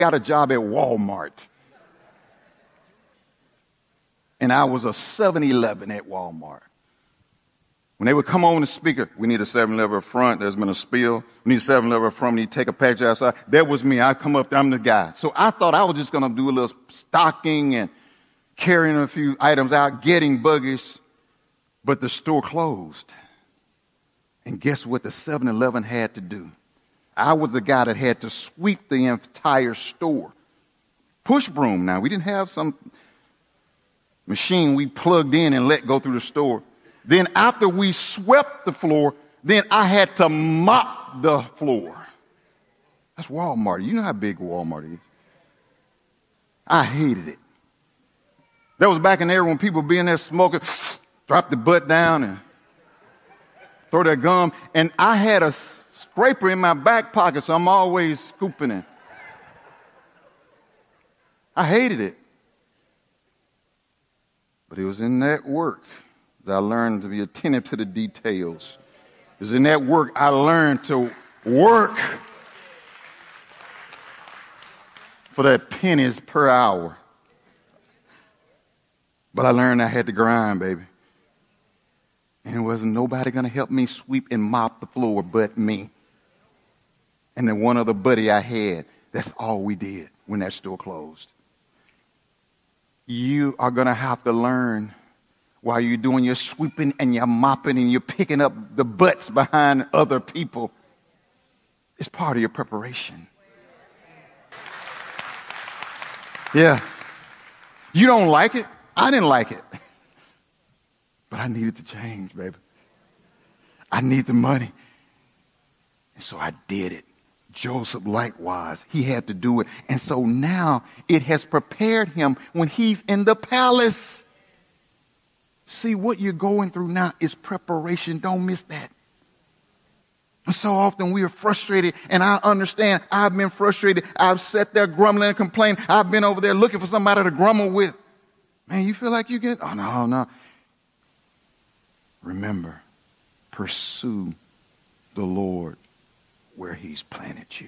got a job at Walmart. And I was a 7-Eleven at Walmart. When they would come on the speaker, we need a 7-Eleven up front. There's been a spill. We need a 7-Eleven up front. We need to take a package outside. That was me. I come up there. I'm the guy. So I thought I was just going to do a little stocking and carrying a few items out, getting buggies. But the store closed. And guess what the 7-Eleven had to do? I was the guy that had to sweep the entire store. Push broom now. We didn't have some machine we plugged in and let go through the store. Then after we swept the floor, then I had to mop the floor. That's Walmart. You know how big Walmart is. I hated it. That was back in there when people be in there smoking, drop the butt down and throw their gum. And I had a scraper in my back pocket, so I'm always scooping it. I hated it. But it was in that work that I learned to be attentive to the details. It was in that work I learned to work for that pennies per hour. But I learned I had to grind, baby. And there wasn't nobody going to help me sweep and mop the floor but me. And then one other buddy I had. That's all we did when that store closed. You are going to have to learn while you're doing your sweeping and your mopping and you're picking up the butts behind other people. It's part of your preparation. Yeah. You don't like it. I didn't like it. But I needed to change, baby. I need the money. And so I did it. Joseph likewise, he had to do it. And so now it has prepared him when he's in the palace. See, what you're going through now is preparation. Don't miss that. And so often we are frustrated, and I understand. I've been frustrated. I've sat there grumbling and complaining. I've been over there looking for somebody to grumble with. Man, you feel like you get, oh, no. Remember, pursue the Lord where he's planted you.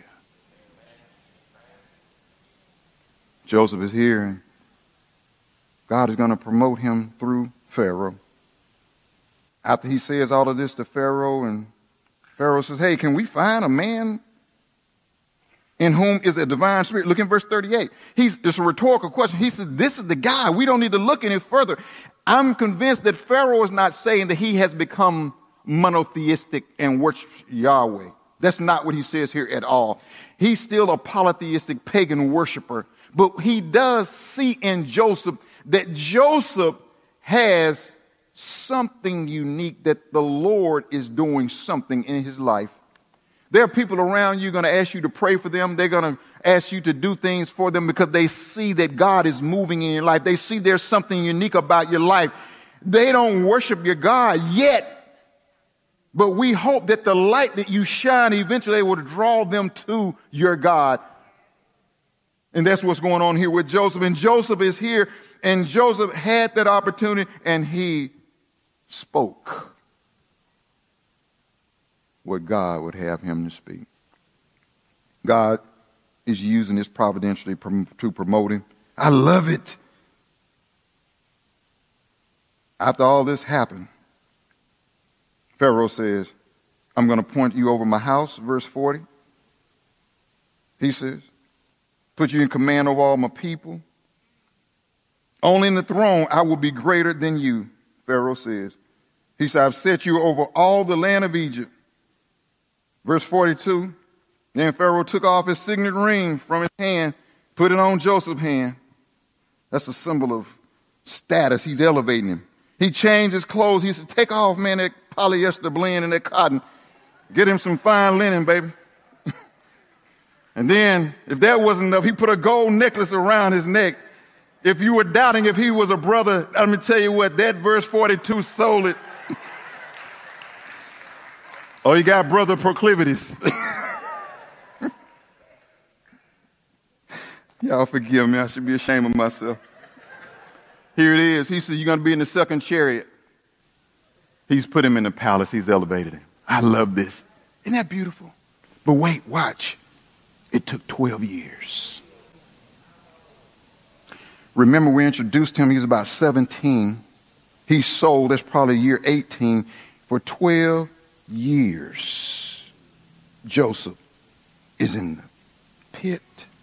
Joseph is here, and God is going to promote him through Pharaoh. After he says all of this to Pharaoh, and Pharaoh says, hey, can we find a man in whom is a divine spirit? Look in verse 38. It's a rhetorical question. He says, this is the guy. We don't need to look any further. I'm convinced that Pharaoh is not saying that he has become monotheistic and worships Yahweh. That's not what he says here at all. He's still a polytheistic pagan worshiper. But he does see in Joseph that Joseph has something unique, that the Lord is doing something in his life. There are people around you going to ask you to pray for them. They're going to ask you to do things for them because they see that God is moving in your life. They see there's something unique about your life. They don't worship your God yet, but we hope that the light that you shine eventually will draw them to your God. And that's what's going on here with Joseph. And Joseph is here, and Joseph had that opportunity, and he spoke what God would have him to speak. God is using this providentially to promote him. I love it. After all this happened, Pharaoh says, I'm going to appoint you over my house, verse 40. He says, put you in command of all my people. Only in the throne I will be greater than you, Pharaoh says. He said, I've set you over all the land of Egypt. Verse 42, then Pharaoh took off his signet ring from his hand, put it on Joseph's hand. That's a symbol of status. He's elevating him. He changed his clothes. He said, take off, man, that polyester blend and that cotton. Get him some fine linen, baby. And then, if that wasn't enough, he put a gold necklace around his neck. If you were doubting if he was a brother, let me tell you what, that verse 42 sold it. Oh, you got brother proclivities. Y'all forgive me. I should be ashamed of myself. Here it is. He said, you're going to be in the second chariot. He's put him in the palace. He's elevated him. I love this. Isn't that beautiful? But wait, watch. It took 12 years. Remember, we introduced him. He was about 17. He sold, that's probably year 18, for 12 years. Joseph is in the pit,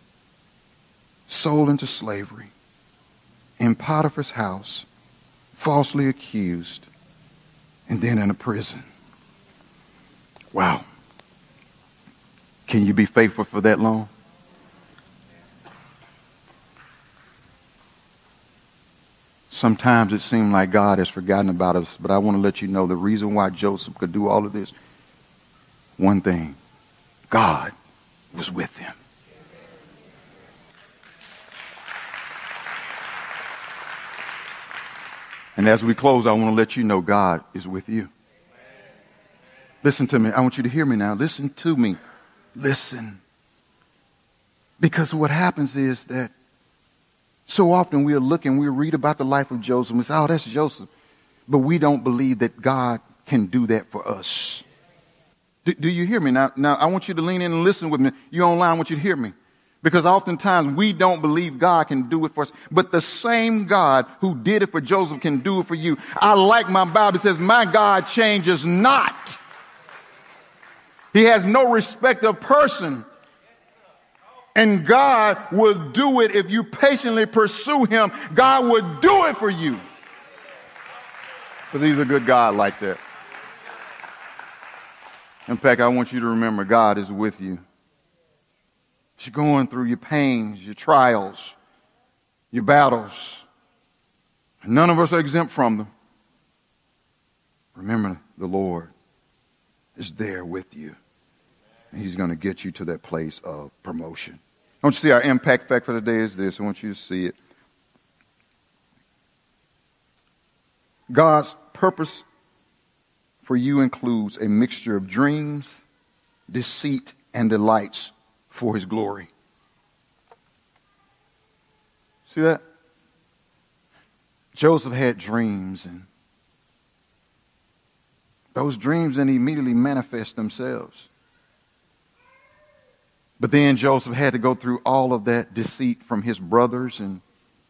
sold into slavery, in Potiphar's house, falsely accused, and then in a prison. Wow. Can you be faithful for that long? Sometimes it seems like God has forgotten about us, but I want to let you know the reason why Joseph could do all of this. One thing, God was with him. And as we close, I want to let you know God is with you. Listen to me. I want you to hear me now. Listen to me. Listen. Because what happens is that so often we read about the life of Joseph, and we say, oh, that's Joseph. But we don't believe that God can do that for us. Do you hear me? Now, I want you to lean in and listen with me. You're online, I want you to hear me. Because oftentimes we don't believe God can do it for us. But the same God who did it for Joseph can do it for you. I like my Bible. It says, my God changes not. He has no respect of person. And God will do it if you patiently pursue him. God will do it for you. Because he's a good God like that. In fact, I want you to remember God is with you. You're going through your pains, your trials, your battles. None of us are exempt from them. Remember, the Lord is there with you. And he's going to get you to that place of promotion. I want you to see our impact fact for the day is this. I want you to see it. God's purpose for you includes a mixture of dreams, deceit, and delights for his glory. See that? Joseph had dreams, and those dreams then immediately manifest themselves. But then Joseph had to go through all of that deceit from his brothers and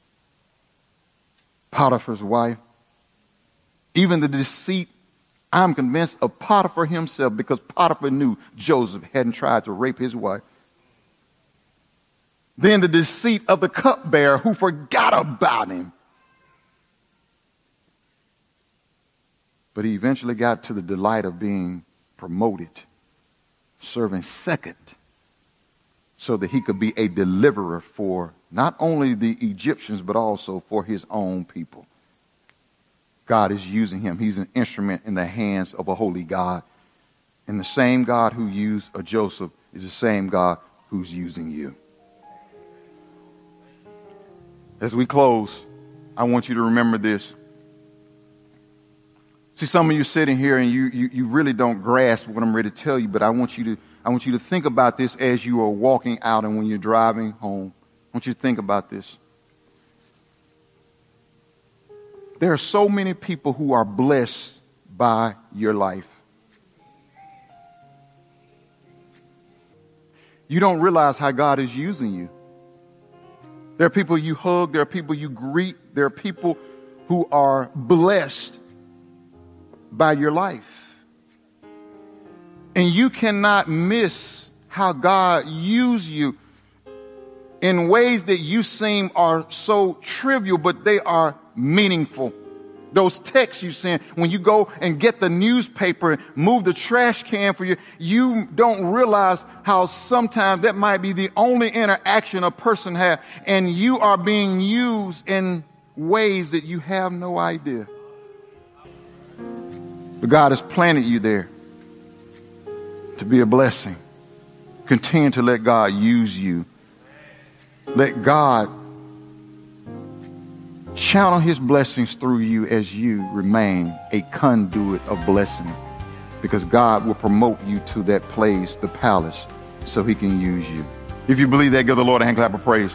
Potiphar's wife. Even the deceit, I'm convinced, of Potiphar himself, because Potiphar knew Joseph hadn't tried to rape his wife. Then the deceit of the cupbearer who forgot about him. But he eventually got to the delight of being promoted, serving second, so that he could be a deliverer for not only the Egyptians, but also for his own people. God is using him. He's an instrument in the hands of a holy God. And the same God who used a Joseph is the same God who's using you. As we close, I want you to remember this. See, some of you sitting here and you really don't grasp what I'm ready to tell you, but I want you to think about this as you are walking out and when you're driving home. I want you to think about this. There are so many people who are blessed by your life. You don't realize how God is using you. There are people you hug, there are people you greet, there are people who are blessed by your life. And you cannot miss how God used you in ways that you seem are so trivial, but they are meaningful. Those texts you send when you go and get the newspaper and move the trash can for you, you don't realize how sometimes that might be the only interaction a person has, and you are being used in ways that you have no idea. But God has planted you there to be a blessing. Continue to let God use you. Let God channel his blessings through you as you remain a conduit of blessing, because God will promote you to that place, the palace, so he can use you. If you believe that, give the Lord a hand clap of praise.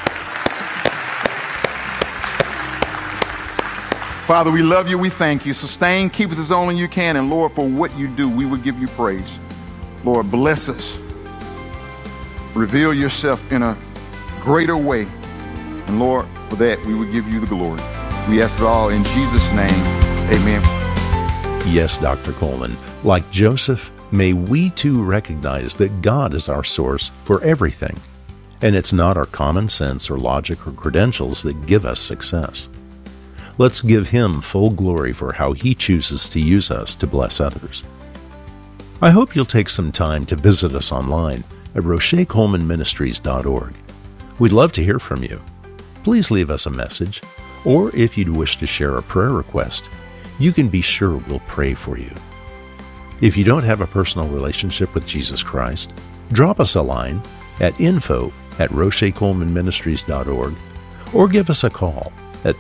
Father, we love you. We thank you. Sustain, keep us as only you can. And Lord, for what you do, we will give you praise. Lord, bless us. Reveal yourself in a greater way. And Lord, for that, we will give you the glory. We ask it all in Jesus' name. Amen. Yes, Dr. Coleman, like Joseph, may we too recognize that God is our source for everything, and it's not our common sense or logic or credentials that give us success. Let's give Him full glory for how He chooses to use us to bless others. I hope you'll take some time to visit us online at RochetColemanMinistries.org. We'd love to hear from you. Please leave us a message, or if you'd wish to share a prayer request, you can be sure we'll pray for you. If you don't have a personal relationship with Jesus Christ, drop us a line at info@RochetColemanMinistries.org or give us a call at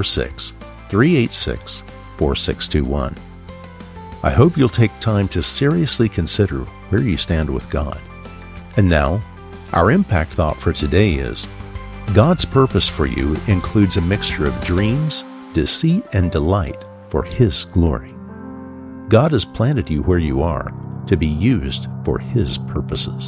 346-386-4621. I hope you'll take time to seriously consider where you stand with God. And now, our impact thought for today is, God's purpose for you includes a mixture of dreams, deceit, and delight for His glory. God has planted you where you are to be used for His purposes.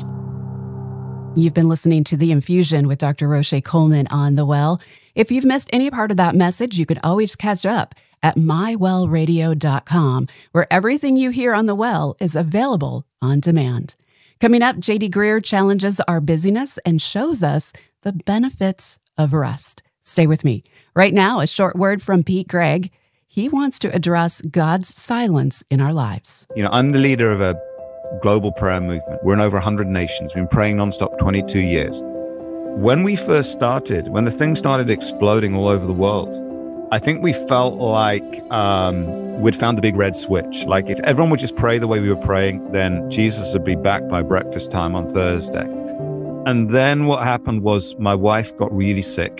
You've been listening to The Infusion with Dr. Roche Coleman on The Well. If you've missed any part of that message, you can always catch up at mywellradio.com, where everything you hear on The Well is available on demand. Coming up, J.D. Greear challenges our busyness and shows us the benefits of rest. Stay with me. Right now, a short word from Pete Greig. He wants to address God's silence in our lives. I'm the leader of a global prayer movement. We're in over 100 nations. We've been praying nonstop 22 years. When we first started, when the thing started exploding all over the world, I think we felt like we'd found the big red switch. Like if everyone would just pray the way we were praying, then Jesus would be back by breakfast time on Thursday. And then what happened was my wife got really sick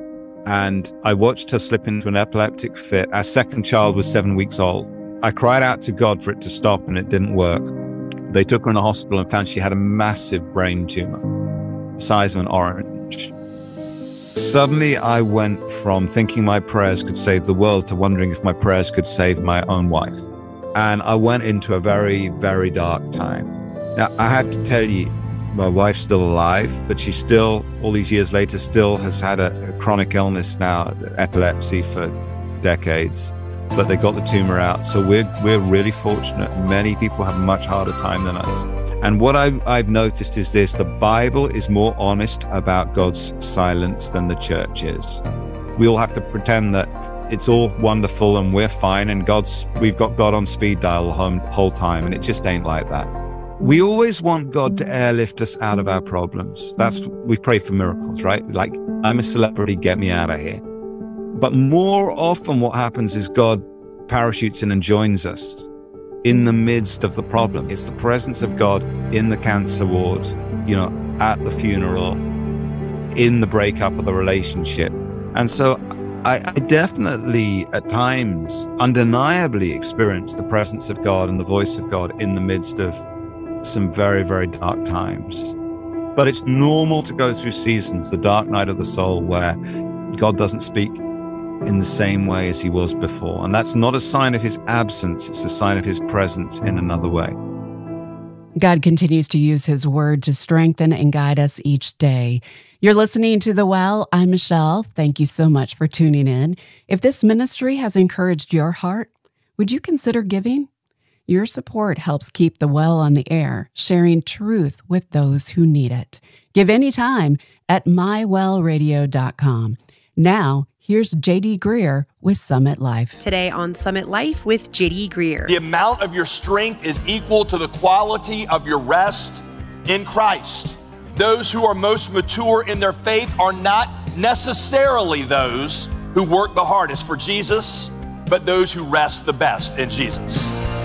and I watched her slip into an epileptic fit. Our second child was 7 weeks old. I cried out to God for it to stop and it didn't work. They took her in the hospital and found she had a massive brain tumor, the size of an orange. Suddenly, I went from thinking my prayers could save the world to wondering if my prayers could save my own wife. And I went into a very, very dark time. Now, I have to tell you, my wife's still alive, but she still, all these years later, still has had a chronic illness now, epilepsy for decades. But they got the tumor out. So we're really fortunate. Many people have a much harder time than us. And what I've noticed is this: the Bible is more honest about God's silence than the church is. We all have to pretend that it's all wonderful and we're fine and we've got God on speed dial the whole time, and it just ain't like that. We always want God to airlift us out of our problems. We pray for miracles, right? Like, I'm a celebrity, get me out of here. But more often what happens is God parachutes in and joins us in the midst of the problem. It's the presence of God in the cancer ward, at the funeral, in the breakup of the relationship. And so I definitely at times undeniably experience the presence of God and the voice of God in the midst of some very, very dark times. But it's normal to go through seasons, the dark night of the soul, where God doesn't speak in the same way as He was before. And that's not a sign of His absence, it's a sign of His presence in another way. God continues to use His word to strengthen and guide us each day. You're listening to The Well. I'm Michelle. Thank you so much for tuning in. If this ministry has encouraged your heart, would you consider giving? Your support helps keep The Well on the air, sharing truth with those who need it. Give anytime at mywellradio.com. Now, here's J.D. Greear with Summit Life. Today on Summit Life with J.D. Greear. The amount of your strength is equal to the quality of your rest in Christ. Those who are most mature in their faith are not necessarily those who work the hardest for Jesus, but those who rest the best in Jesus.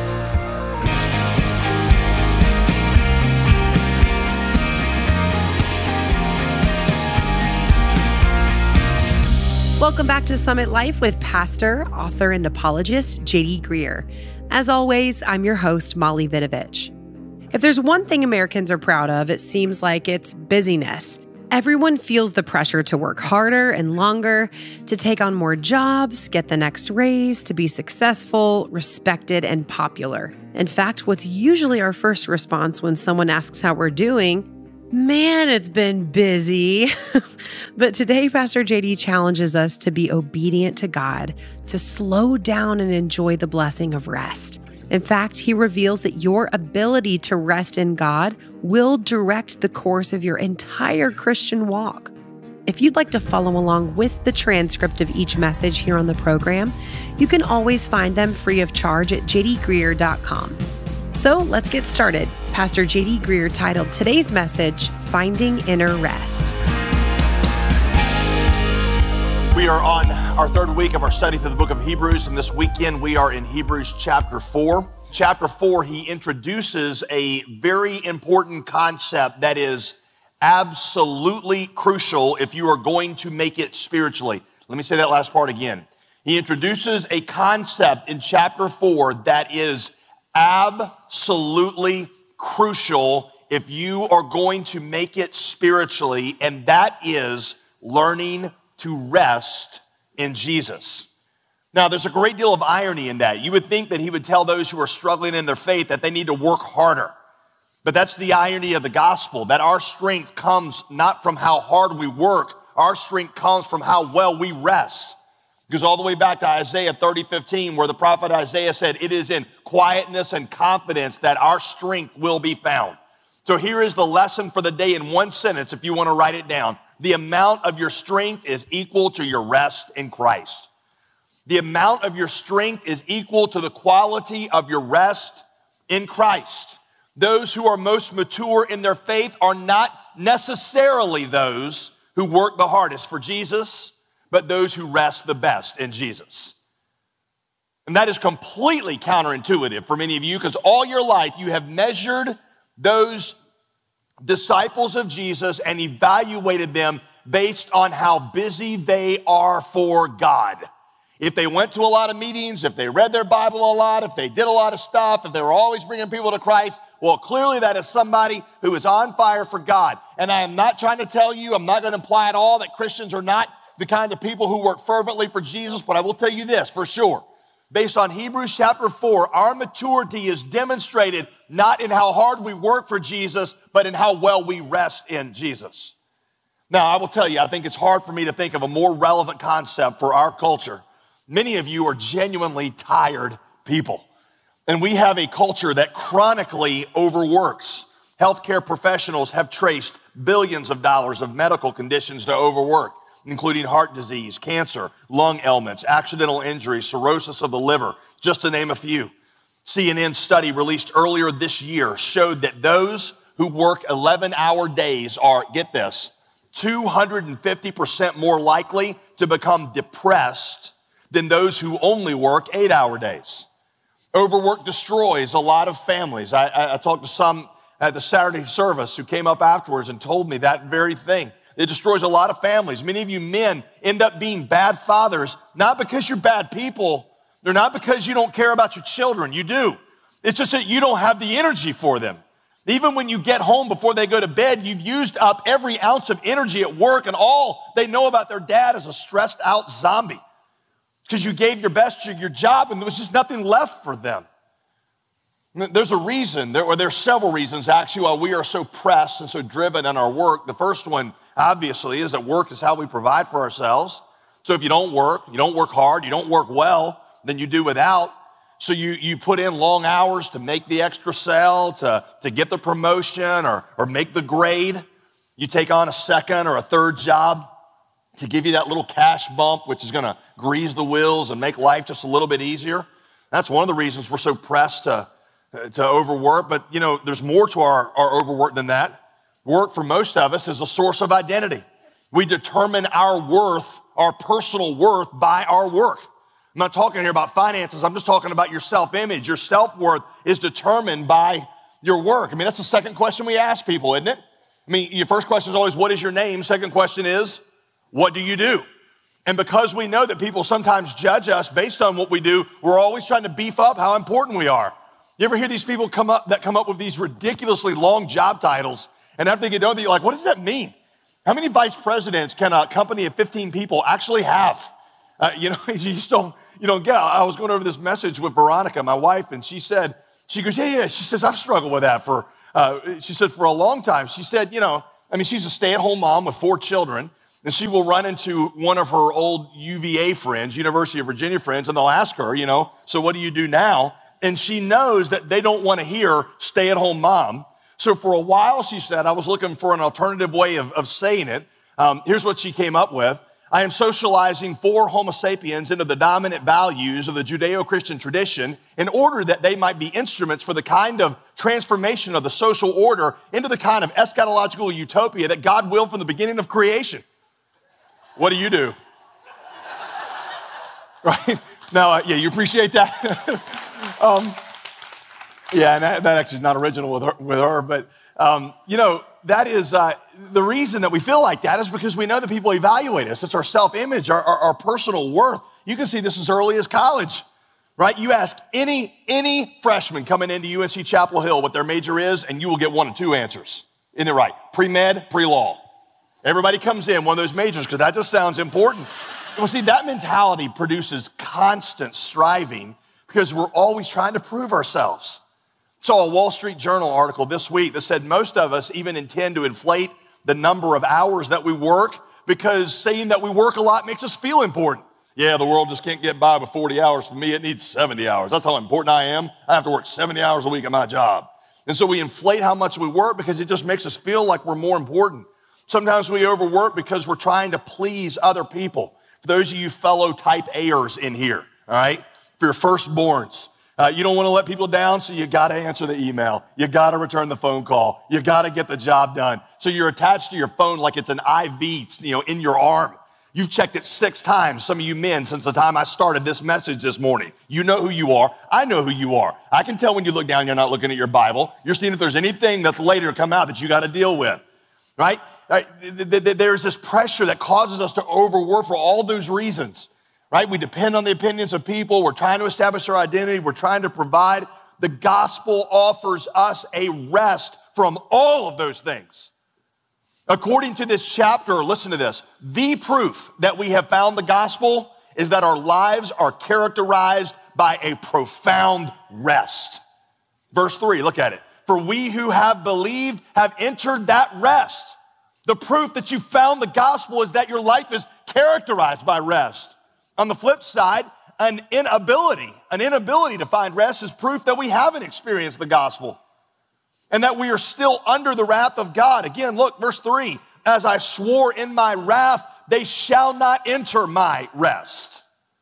Welcome back to Summit Life with pastor, author, and apologist J.D. Greear. As always, I'm your host, Molly Vidovich. If there's one thing Americans are proud of, it seems like it's busyness. Everyone feels the pressure to work harder and longer, to take on more jobs, get the next raise, to be successful, respected, and popular. In fact, what's usually our first response when someone asks how we're doing Man, it's been busy. But today, Pastor JD challenges us to be obedient to God, to slow down and enjoy the blessing of rest. In fact, he reveals that your ability to rest in God will direct the course of your entire Christian walk. If you'd like to follow along with the transcript of each message here on the program, you can always find them free of charge at jdgreer.com. So let's get started. Pastor JD Greer titled today's message, Finding Inner Rest. We are on our third week of our study through the book of Hebrews, and this weekend we are in Hebrews chapter 4. Chapter 4, he introduces a very important concept that is absolutely crucial if you are going to make it spiritually. Let me say that last part again. He introduces a concept in chapter 4 that is absolutely crucial if you are going to make it spiritually, and that is learning to rest in Jesus. Now, there's a great deal of irony in that. You would think that he would tell those who are struggling in their faith that they need to work harder. But that's the irony of the gospel, that our strength comes not from how hard we work, our strength comes from how well we rest. It goes all the way back to Isaiah 30:15, where the prophet Isaiah said, it is in quietness and confidence that our strength will be found. So here is the lesson for the day in one sentence, if you want to write it down. The amount of your strength is equal to your rest in Christ. The amount of your strength is equal to the quality of your rest in Christ. Those who are most mature in their faith are not necessarily those who work the hardest for Jesus, but those who rest the best in Jesus. And that is completely counterintuitive for many of you, because all your life you have measured those disciples of Jesus and evaluated them based on how busy they are for God. If they went to a lot of meetings, if they read their Bible a lot, if they did a lot of stuff, if they were always bringing people to Christ, well, clearly that is somebody who is on fire for God. And I am not trying to tell you, I'm not going to imply at all that Christians are not the kind of people who work fervently for Jesus, but I will tell you this for sure. Based on Hebrews chapter 4, our maturity is demonstrated not in how hard we work for Jesus, but in how well we rest in Jesus. Now, I will tell you, I think it's hard for me to think of a more relevant concept for our culture. Many of you are genuinely tired people, and we have a culture that chronically overworks. Healthcare professionals have traced billions of dollars of medical conditions to overwork, including heart disease, cancer, lung ailments, accidental injury, cirrhosis of the liver, just to name a few. CNN's study released earlier this year showed that those who work 11-hour days are, get this, 250% more likely to become depressed than those who only work 8-hour days. Overwork destroys a lot of families. I talked to some at the Saturday service who came up afterwards and told me that very thing. It destroys a lot of families. Many of you men end up being bad fathers, not because you're bad people. They're not because you don't care about your children. You do. It's just that you don't have the energy for them. Even when you get home before they go to bed, you've used up every ounce of energy at work, and all they know about their dad is a stressed out zombie because you gave your best to your job and there was just nothing left for them. There's a reason, there's several reasons actually why we are so pressed and so driven in our work. The first one, obviously, is that work is how we provide for ourselves. So if you don't work hard, you don't work well, then you do without. So you put in long hours to make the extra sale, to get the promotion or make the grade. You take on a second or a third job to give you that little cash bump, which is going to grease the wheels and make life just a little bit easier. That's one of the reasons we're so pressed to overwork. But, you know, there's more to our overwork than that. Work for most of us is a source of identity. We determine our worth, our personal worth, by our work. I'm not talking here about finances. I'm just talking about your self-image. Your self-worth is determined by your work. I mean, that's the second question we ask people, isn't it? I mean, your first question is always, what is your name? Second question is, what do you do? And because we know that people sometimes judge us based on what we do, we're always trying to beef up how important we are. You ever hear these people come up with these ridiculously long job titles, and after they get done, you're like, what does that mean? How many vice presidents can a company of 15 people actually have? You just don't get it. I was going over this message with Veronica, my wife, and she goes, yeah. She says, I've struggled with that for She said for a long time, she said, she's a stay-at-home mom with 4 children, and she will run into one of her old UVA friends, University of Virginia friends, and they'll ask her, so what do you do now? And she knows that they don't want to hear stay-at-home mom. So for a while, she said, I was looking for an alternative way of saying it. Here's what she came up with. I am socializing 4 Homo sapiens into the dominant values of the Judeo-Christian tradition in order that they might be instruments for the kind of transformation of the social order into the kind of eschatological utopia that God willed from the beginning of creation. What do you do? Right? Now, you appreciate that? And that actually is not original with her, but, that is the reason that we feel like that is because we know that people evaluate us. It's our self-image, our personal worth. You can see this as early as college, right? You ask any freshman coming into UNC Chapel Hill what their major is, and you will get 1 of 2 answers. Isn't it right? Pre-med, pre-law. Everybody comes in one of those majors because that just sounds important. Well, see, that mentality produces constant striving because we're always trying to prove ourselves. Saw a Wall Street Journal article this week that said most of us even intend to inflate the number of hours that we work because saying that we work a lot makes us feel important. Yeah, the world just can't get by with 40 hours. For me, it needs 70 hours. That's how important I am. I have to work 70 hours a week at my job. And so we inflate how much we work because it just makes us feel like we're more important. Sometimes we overwork because we're trying to please other people. For those of you fellow type A'ers in here, all right, for your firstborns, you don't want to let people down, so you got to answer the email. You got to return the phone call. You got to get the job done. So you're attached to your phone like it's an IV, in your arm. You've checked it 6 times, some of you men, since the time I started this message this morning. You know who you are. I know who you are. I can tell when you look down, you're not looking at your Bible. You're seeing if there's anything that's later come out that you got to deal with, right? There's this pressure that causes us to overwork for all those reasons. Right? We depend on the opinions of people. We're trying to establish our identity. We're trying to provide. The gospel offers us a rest from all of those things. According to this chapter, listen to this, the proof that we have found the gospel is that our lives are characterized by a profound rest. Verse 3, look at it. For we who have believed have entered that rest. The proof that you found the gospel is that your life is characterized by rest. On the flip side, an inability to find rest is proof that we haven't experienced the gospel and that we are still under the wrath of God. Again, look, verse 3, as I swore in my wrath, they shall not enter my rest.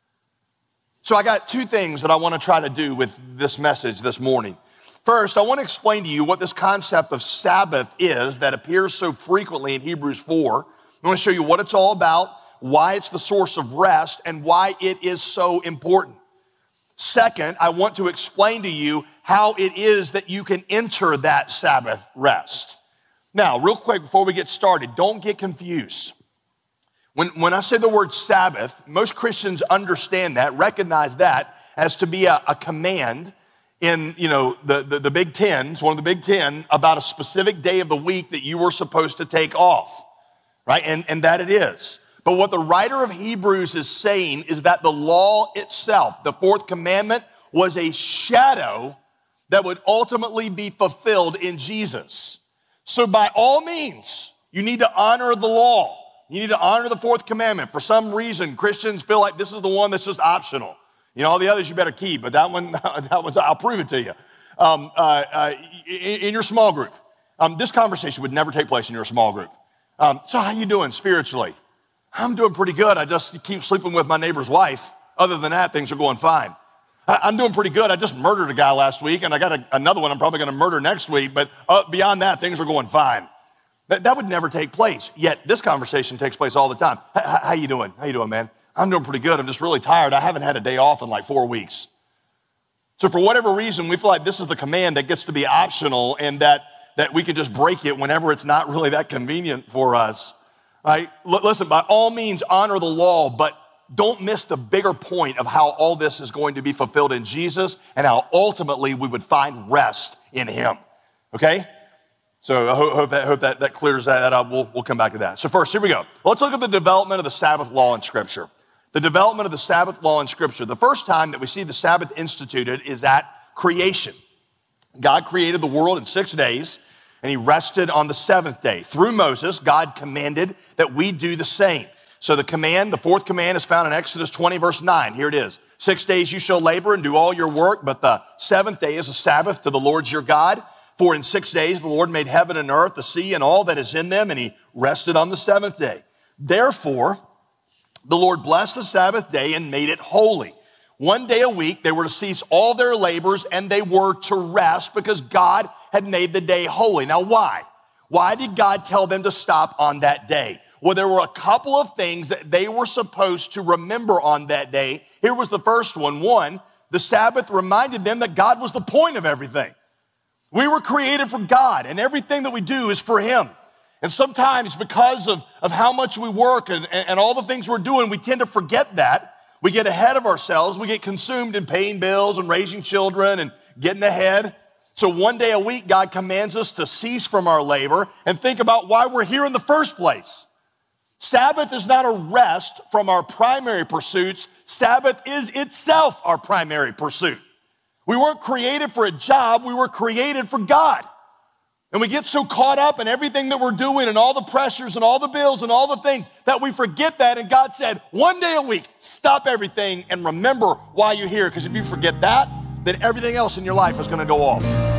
So I got 2 things that I want to try to do with this message this morning. First, I want to explain to you what this concept of Sabbath is that appears so frequently in Hebrews 4. I want to show you what it's all about, why it's the source of rest, and why it is so important. Second, I want to explain to you how it is that you can enter that Sabbath rest. Now, real quick before we get started, don't get confused. When I say the word Sabbath, most Christians understand that, recognize that as to be a command in the Big Ten, it's one of the Big Ten, about a specific day of the week that you were supposed to take off, right? And that it is. But what the writer of Hebrews is saying is that the law itself, the 4th commandment, was a shadow that would ultimately be fulfilled in Jesus. So by all means, you need to honor the law. You need to honor the 4th commandment. For some reason, Christians feel like this is the one that's just optional. All the others you better keep, but that one, I'll prove it to you. In your small group, this conversation would never take place in your small group. So how you doing spiritually? I'm doing pretty good. I just keep sleeping with my neighbor's wife. Other than that, things are going fine. I'm doing pretty good. I just murdered a guy last week, and I got another one I'm probably going to murder next week, but beyond that, things are going fine. That would never take place, yet this conversation takes place all the time. How you doing? How you doing, man? I'm doing pretty good. I'm just really tired. I haven't had a day off in like 4 weeks. So for whatever reason, we feel like this is the command that gets to be optional and that we can just break it whenever it's not really that convenient for us. Right? Listen, by all means, honor the law, but don't miss the bigger point of how all this is going to be fulfilled in Jesus and how ultimately we would find rest in him. Okay? So I hope that clears that up. We'll come back to that. So first, here we go. Let's look at the development of the Sabbath law in Scripture. The development of the Sabbath law in Scripture. The first time that we see the Sabbath instituted is at creation. God created the world in 6 days, and he rested on the seventh day. Through Moses, God commanded that we do the same. So the fourth command is found in Exodus 20, verse 9. Here it is. 6 days you shall labor and do all your work, but the seventh day is a Sabbath to the Lord your God. For in 6 days the Lord made heaven and earth, the sea, and all that is in them, and he rested on the seventh day. Therefore, the Lord blessed the Sabbath day and made it holy. 1 day a week, they were to cease all their labors and they were to rest because God had made the day holy. Now, why? Why did God tell them to stop on that day? Well, there were a couple of things that they were supposed to remember on that day. Here was the first one. One, the Sabbath reminded them that God was the point of everything. We were created for God, and everything that we do is for him. And sometimes because of how much we work and all the things we're doing, we tend to forget that. We get ahead of ourselves. We get consumed in paying bills and raising children and getting ahead. So 1 day a week, God commands us to cease from our labor and think about why we're here in the first place. Sabbath is not a rest from our primary pursuits. Sabbath is itself our primary pursuit. We weren't created for a job. We were created for God. And we get so caught up in everything that we're doing and all the pressures and all the bills and all the things that we forget that. And God said, 1 day a week, stop everything and remember why you're here. Because if you forget that, then everything else in your life is going to go off.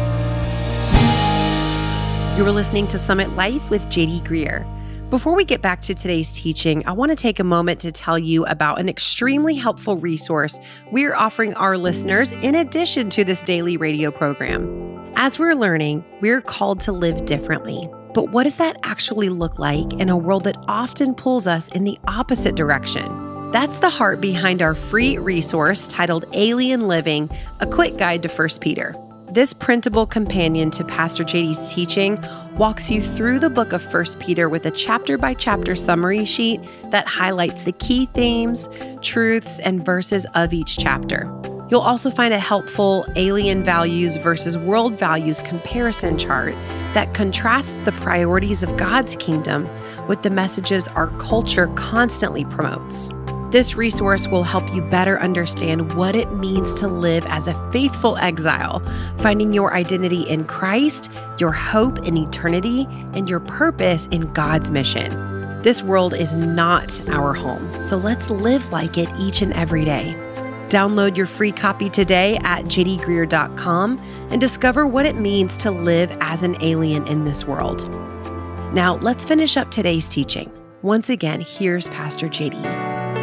You were listening to Summit Life with J.D. Greear. Before we get back to today's teaching, I want to take a moment to tell you about an extremely helpful resource we're offering our listeners in addition to this daily radio program. As we're learning, we're called to live differently. But what does that actually look like in a world that often pulls us in the opposite direction? That's the heart behind our free resource titled Alien Living, a quick guide to 1 Peter. This printable companion to Pastor JD's teaching walks you through the book of 1 Peter with a chapter-by-chapter summary sheet that highlights the key themes, truths, and verses of each chapter. You'll also find a helpful alien values versus world values comparison chart that contrasts the priorities of God's kingdom with the messages our culture constantly promotes. This resource will help you better understand what it means to live as a faithful exile, finding your identity in Christ, your hope in eternity, and your purpose in God's mission. This world is not our home, so let's live like it each and every day. Download your free copy today at jdgreear.com and discover what it means to live as an alien in this world. Now, let's finish up today's teaching. Once again, here's Pastor JD.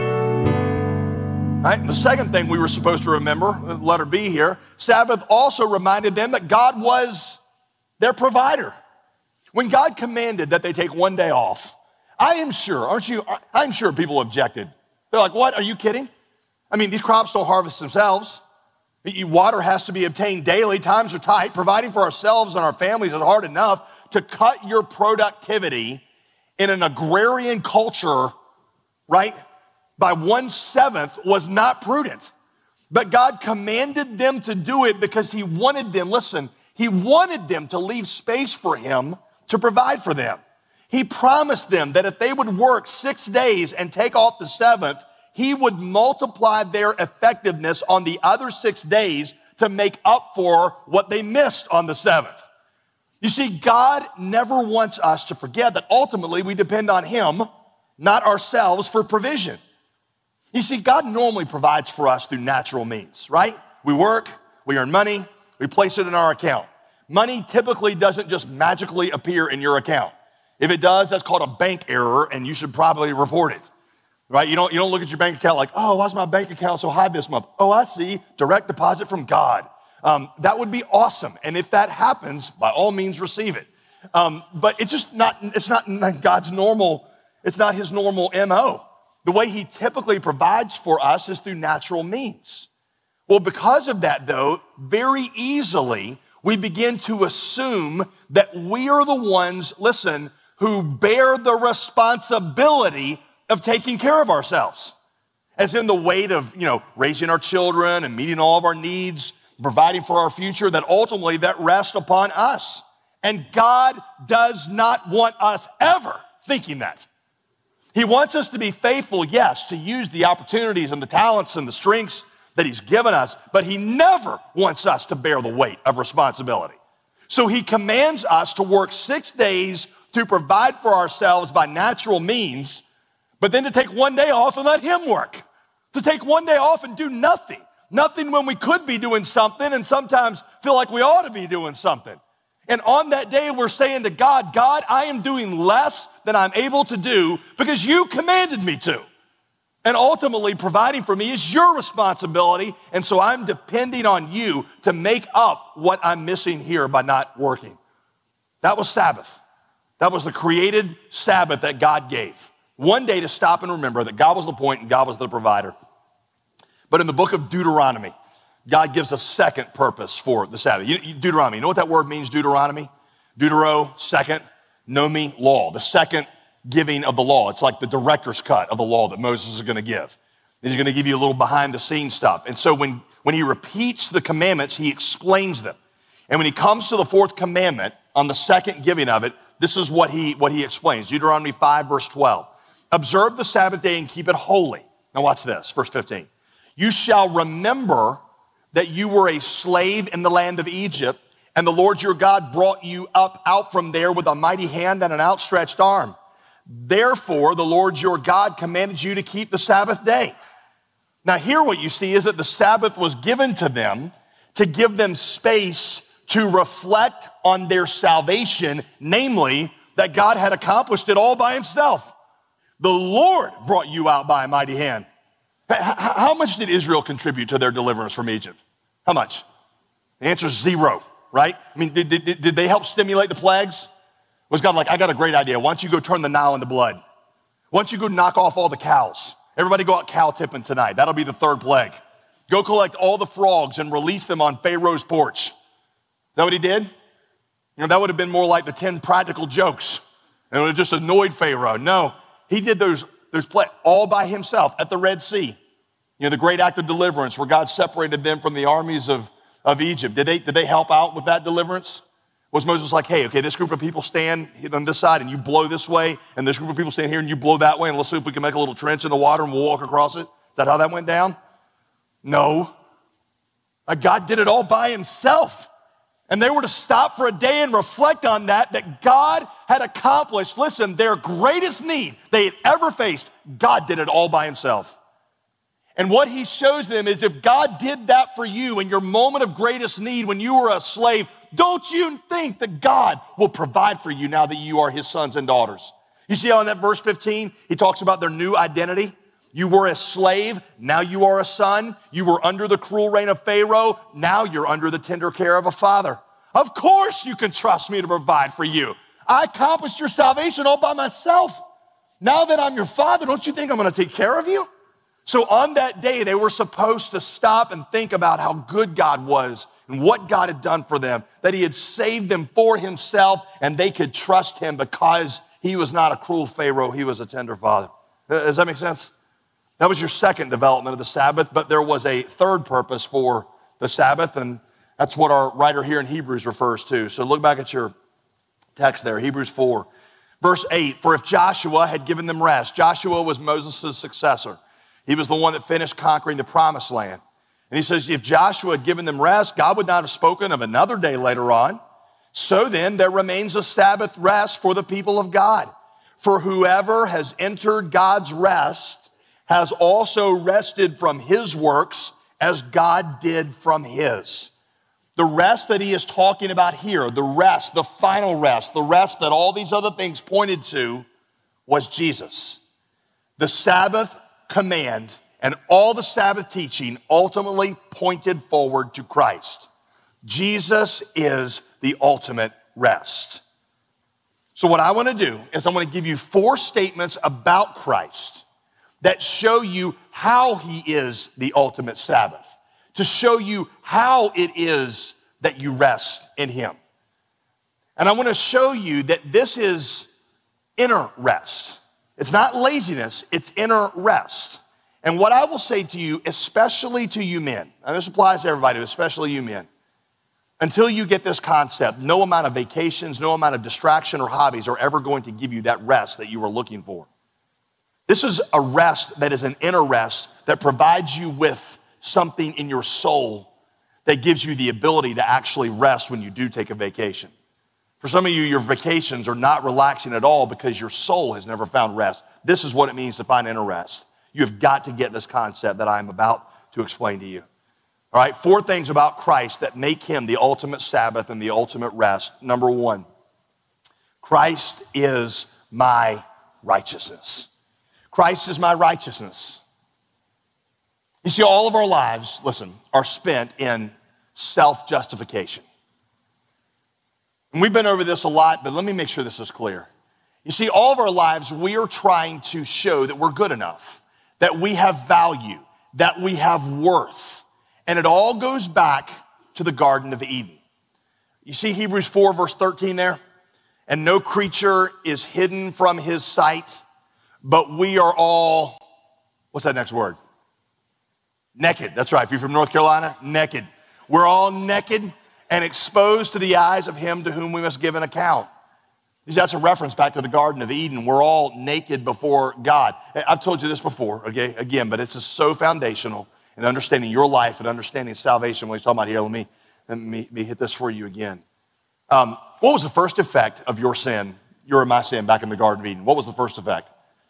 All right, the second thing we were supposed to remember, letter B here, Sabbath also reminded them that God was their provider. When God commanded that they take 1 day off, I'm sure people objected. They're like, what, are you kidding? I mean, these crops don't harvest themselves. Water has to be obtained daily. Times are tight. Providing for ourselves and our families is hard enough. To cut your productivity in an agrarian culture, right, by 1/7 was not prudent. But God commanded them to do it because he wanted them, he wanted them to leave space for him to provide for them. He promised them that if they would work 6 days and take off the seventh, he would multiply their effectiveness on the other 6 days to make up for what they missed on the seventh. You see, God never wants us to forget that ultimately we depend on him, not ourselves, for provision. You see, God normally provides for us through natural means, right? We work, we earn money, we place it in our account. Money typically doesn't just magically appear in your account. If it does, that's called a bank error, and you should probably report it, right? You don't look at your bank account like, oh, why's my bank account so high this month? Oh, I see, direct deposit from God. That would be awesome, and if that happens, by all means, receive it. But it's not God's normal, it's not his normal MO. The way he typically provides for us is through natural means. Well, because of that, though, very easily we begin to assume that we are the ones, who bear the responsibility of taking care of ourselves. As in the weight of, raising our children and meeting all of our needs, providing for our future, that ultimately that rests upon us. And God does not want us ever thinking that. He wants us to be faithful, yes, to use the opportunities and the talents and the strengths that he's given us, but he never wants us to bear the weight of responsibility. So he commands us to work 6 days to provide for ourselves by natural means, but then to take one day off and let him work. To take one day off and do nothing. Nothing when we could be doing something and sometimes feel like we ought to be doing something. And on that day, we're saying to God, God, I am doing less than I'm able to do because you commanded me to. And ultimately, providing for me is your responsibility, and so I'm depending on you to make up what I'm missing here by not working. That was Sabbath. That was the created Sabbath that God gave. One day to stop and remember that God was the point and God was the provider. But in the book of Deuteronomy, God gives a second purpose for the Sabbath. Deuteronomy, you know what that word means, Deuteronomy? Deutero, second, nomi, law. The second giving of the law. It's like the director's cut of the law that Moses is going to give. And he's going to give you a little behind the scenes stuff. And so when he repeats the commandments, he explains them. And when he comes to the fourth commandment, on the second giving of it, this is what he explains. Deuteronomy 5, verse 12. Observe the Sabbath day and keep it holy. Now watch this, verse 15. You shall remember that you were a slave in the land of Egypt, and the Lord your God brought you up out from there with a mighty hand and an outstretched arm. Therefore, the Lord your God commanded you to keep the Sabbath day. Now here what you see is that the Sabbath was given to them to give them space to reflect on their salvation, namely that God had accomplished it all by himself. The Lord brought you out by a mighty hand. How much did Israel contribute to their deliverance from Egypt? How much? The answer is 0, right? I mean, did they help stimulate the plagues? Was God like, I got a great idea. Why don't you go turn the Nile into blood? Why don't you go knock off all the cows? Everybody go out cow tipping tonight. That'll be the third plague. Go collect all the frogs and release them on Pharaoh's porch. Is that what he did? That would have been more like the 10 practical jokes. And it would have just annoyed Pharaoh. No, he did those plagues all by himself at the Red Sea. The great act of deliverance where God separated them from the armies of Egypt. Did they help out with that deliverance? Was Moses like, hey, okay, this group of people stand on this side and you blow this way, and this group of people stand here and you blow that way, and let's see if we can make a little trench in the water and we'll walk across it? Is that how that went down? No. God did it all by himself. And they were to stop for a day and reflect on that God had accomplished, listen, their greatest need they had ever faced. God did it all by himself. And what he shows them is if God did that for you in your moment of greatest need when you were a slave, don't you think that God will provide for you now that you are his sons and daughters? You see how in that verse 15, he talks about their new identity? You were a slave, now you are a son. You were under the cruel reign of Pharaoh, now you're under the tender care of a father. Of course you can trust me to provide for you. I accomplished your salvation all by myself. Now that I'm your father, don't you think I'm going to take care of you? So on that day, they were supposed to stop and think about how good God was and what God had done for them, that he had saved them for himself, and they could trust him because he was not a cruel Pharaoh, he was a tender father. Does that make sense? That was your second development of the Sabbath, but there was a third purpose for the Sabbath, and that's what our writer here in Hebrews refers to. So look back at your text there, Hebrews 4, verse 8. For if Joshua had given them rest, Joshua was Moses' successor. He was the one that finished conquering the promised land. And he says, if Joshua had given them rest, God would not have spoken of another day later on. So then there remains a Sabbath rest for the people of God. For whoever has entered God's rest has also rested from his works as God did from his. The rest that he is talking about here, the rest, the final rest, the rest that all these other things pointed to was Jesus. The Sabbath command and all the Sabbath teaching ultimately pointed forward to Christ. Jesus is the ultimate rest. So what I want to do is I'm going to give you 4 statements about Christ that show you how he is the ultimate Sabbath, to show you how it is that you rest in him. And I want to show you that this is inner rest. It's not laziness, it's inner rest. And what I will say to you, especially to you men, and this applies to everybody, but especially you men, until you get this concept, no amount of vacations, no amount of distraction or hobbies are ever going to give you that rest that you are looking for. This is a rest that is an inner rest that provides you with something in your soul that gives you the ability to actually rest when you do take a vacation. For some of you, your vacations are not relaxing at all because your soul has never found rest. This is what it means to find inner rest. You have got to get this concept that I'm about to explain to you. All right, 4 things about Christ that make him the ultimate Sabbath and the ultimate rest. Number 1, Christ is my righteousness. Christ is my righteousness. You see, all of our lives, listen, are spent in self-justification. And we've been over this a lot, but let me make sure this is clear. You see, all of our lives, we are trying to show that we're good enough, that we have value, that we have worth. And it all goes back to the Garden of Eden. You see Hebrews 4, verse 13 there? And no creature is hidden from his sight, but we are all, what's that next word? Naked. That's right. If you're from North Carolina, naked. We're all naked and exposed to the eyes of him to whom we must give an account. That's a reference back to the Garden of Eden. We're all naked before God. I've told you this before, okay, again, but it's just so foundational in understanding your life and understanding salvation. When he's talking about here, let me hit this for you again. What was the first effect of your sin, your and my sin back in the Garden of Eden? What was the first effect?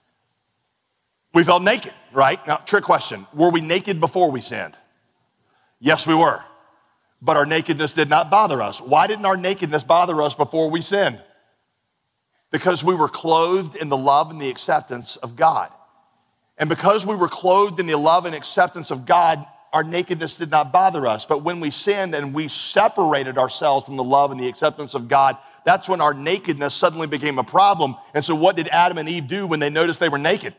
We felt naked, right? Now, trick question. Were we naked before we sinned? Yes, we were. But our nakedness did not bother us. Why didn't our nakedness bother us before we sinned? Because we were clothed in the love and the acceptance of God. And because we were clothed in the love and acceptance of God, our nakedness did not bother us. But when we sinned and we separated ourselves from the love and the acceptance of God, that's when our nakedness suddenly became a problem. And so what did Adam and Eve do when they noticed they were naked?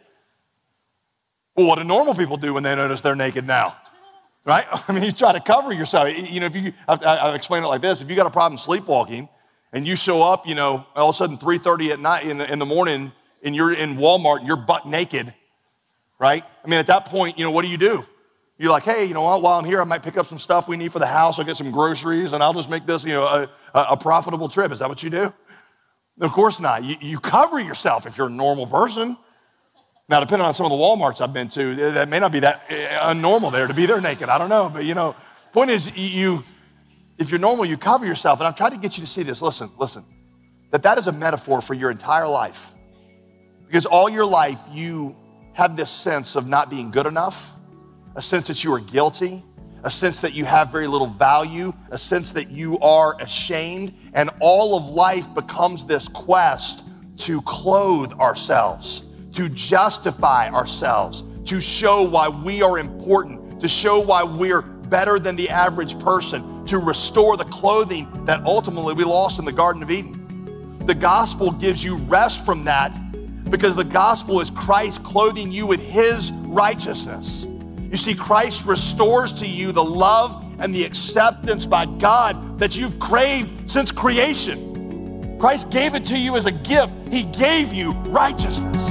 Well, what do normal people do when they notice they're naked now? Right? I mean, you try to cover yourself. You know, I've explained it like this. If you got a problem sleepwalking and you show up, you know, all of a sudden 3:30 at night in the morning and you're in Walmart and you're butt naked, right? I mean, at that point, you know, what do? You're like, hey, you know what, while I'm here, I might pick up some stuff we need for the house. I'll get some groceries and I'll just make this, you know, a profitable trip. Is that what you do? Of course not. You cover yourself if you're a normal person. Now, depending on some of the Walmarts I've been to, that may not be that unnormal there to be there naked. I don't know. But, you know, point is, if you're normal, you cover yourself. And I've tried to get you to see this. Listen, that is a metaphor for your entire life. Because all your life, you have this sense of not being good enough, a sense that you are guilty, a sense that you have very little value, a sense that you are ashamed. And all of life becomes this quest to clothe ourselves, to justify ourselves, to show why we are important, to show why we're better than the average person, to restore the clothing that ultimately we lost in the Garden of Eden. The gospel gives you rest from that because the gospel is Christ clothing you with his righteousness. You see, Christ restores to you the love and the acceptance by God that you've craved since creation. Christ gave it to you as a gift. He gave you righteousness.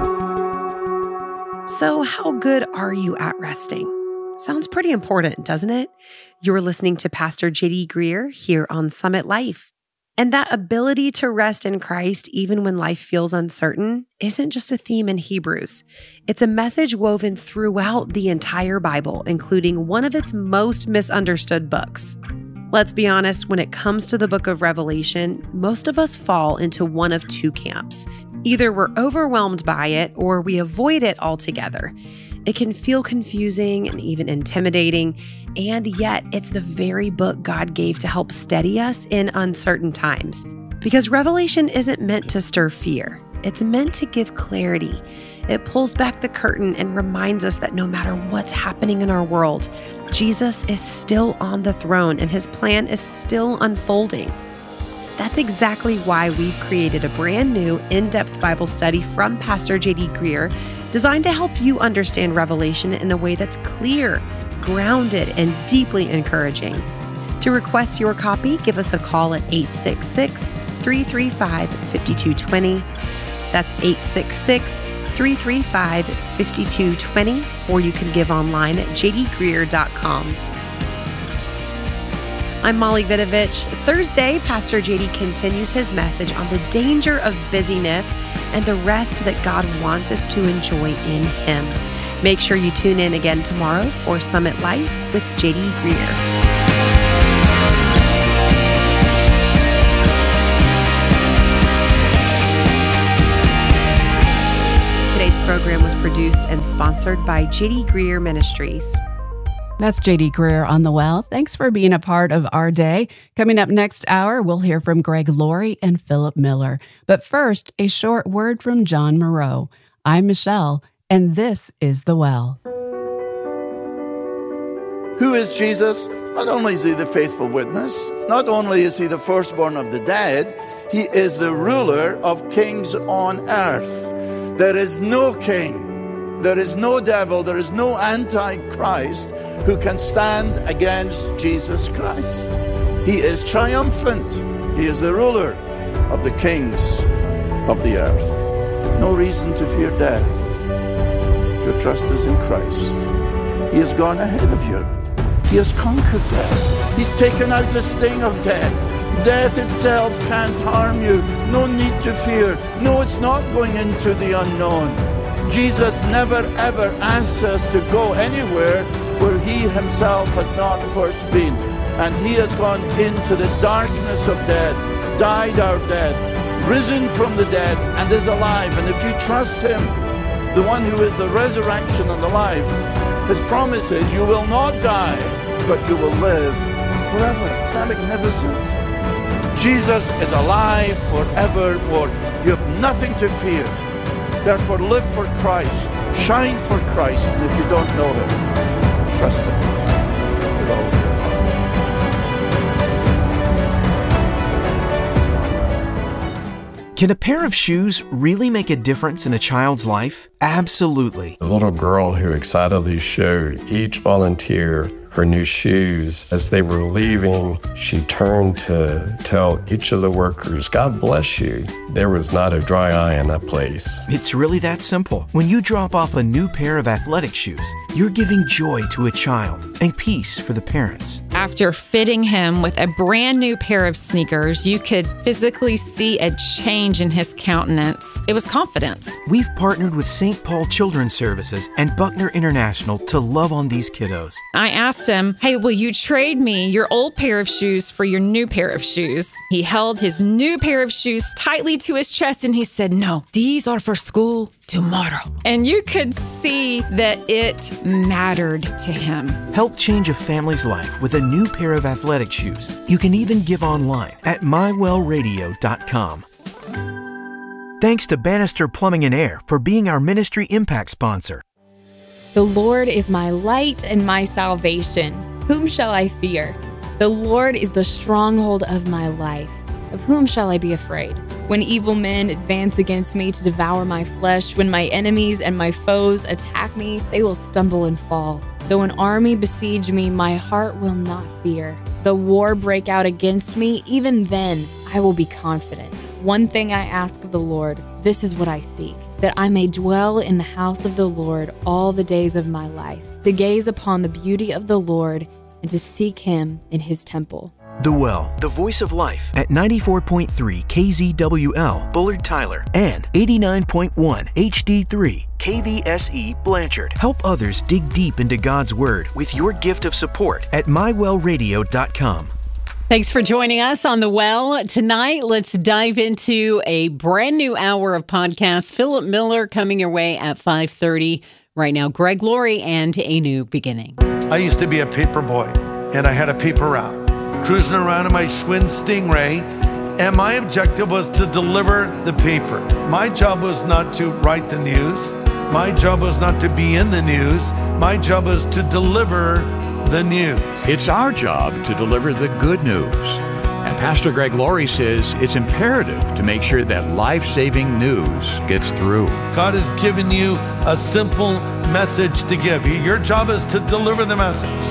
So how good are you at resting? Sounds pretty important, doesn't it? You're listening to Pastor J.D. Greer here on Summit Life. And that ability to rest in Christ even when life feels uncertain isn't just a theme in Hebrews. It's a message woven throughout the entire Bible, including one of its most misunderstood books. Let's be honest, when it comes to the book of Revelation, most of us fall into one of 2 camps. Either we're overwhelmed by it or we avoid it altogether. It can feel confusing and even intimidating, and yet it's the very book God gave to help steady us in uncertain times. Because Revelation isn't meant to stir fear. It's meant to give clarity. It pulls back the curtain and reminds us that no matter what's happening in our world, Jesus is still on the throne and his plan is still unfolding. That's exactly why we've created a brand new in-depth Bible study from Pastor J.D. Greer designed to help you understand Revelation in a way that's clear, grounded, and deeply encouraging. To request your copy, give us a call at 866-335-5220. That's 866-335-5220, or you can give online at jdgreer.com. I'm Molly Vidovich. Thursday, Pastor J.D. continues his message on the danger of busyness and the rest that God wants us to enjoy in him. Make sure you tune in again tomorrow for Summit Life with J.D. Greear. Today's program was produced and sponsored by J.D. Greear Ministries. That's J.D. Greear on The Well. Thanks for being a part of our day. Coming up next hour, we'll hear from Greg Laurie and Philip Miller. But first, a short word from John Moreau. I'm Michelle, and this is The Well. Who is Jesus? Not only is he the faithful witness, not only is he the firstborn of the dead, he is the ruler of kings on earth. There is no king, there is no devil, there is no antichrist who can stand against Jesus Christ. He is triumphant. He is the ruler of the kings of the earth. No reason to fear death if your trust is in Christ. He has gone ahead of you. He has conquered death. He's taken out the sting of death. Death itself can't harm you. No need to fear. No, it's not going into the unknown. Jesus never ever asks us to go anywhere where he himself has not first been. And he has gone into the darkness of death, died our death, risen from the dead, and is alive. And if you trust him, the one who is the resurrection and the life, his promise is you will not die, but you will live forever. Is that magnificent? Jesus is alive forevermore. You have nothing to fear. Therefore, live for Christ. Shine for Christ. And if you don't know him, trust him with all of your heart. Can a pair of shoes really make a difference in a child's life? Absolutely. The little girl who excitedly showed each volunteer her new shoes. As they were leaving, she turned to tell each of the workers, God bless you. There was not a dry eye in that place. It's really that simple. When you drop off a new pair of athletic shoes, you're giving joy to a child and peace for the parents. After fitting him with a brand new pair of sneakers, you could physically see a change in his countenance. It was confidence. We've partnered with St. Paul Children's Services and Buckner International to love on these kiddos. I asked him, hey, will you trade me your old pair of shoes for your new pair of shoes? He held his new pair of shoes tightly to his chest and he said, no, these are for school tomorrow. And you could see that it mattered to him. Help change a family's life with a new pair of athletic shoes. You can even give online at mywellradio.com. Thanks to Bannister Plumbing and Air for being our Ministry Impact sponsor. The Lord is my light and my salvation. Whom shall I fear? The Lord is the stronghold of my life. Of whom shall I be afraid? When evil men advance against me to devour my flesh, when my enemies and my foes attack me, they will stumble and fall. Though an army besiege me, my heart will not fear. Though war break out against me, even then I will be confident. One thing I ask of the Lord, this is what I seek, that I may dwell in the house of the Lord all the days of my life, to gaze upon the beauty of the Lord and to seek him in his temple. The Well, the voice of life at 94.3 KZWL, Bullard Tyler, and 89.1 HD3 KVSE Blanchard. Help others dig deep into God's Word with your gift of support at mywellradio.com. Thanks for joining us on The Well. Tonight, let's dive into a brand new hour of podcast. Philip Miller coming your way at 5:30. Right now, Greg Laurie and A New Beginning. I used to be a paper boy, and I had a paper route, cruising around in my Schwinn Stingray, and my objective was to deliver the paper. My job was not to write the news. My job was not to be in the news. My job was to deliver the news. It's our job to deliver the good news. And Pastor Greg Laurie says it's imperative to make sure that life-saving news gets through. God has given you a simple message to give. Your job is to deliver the message.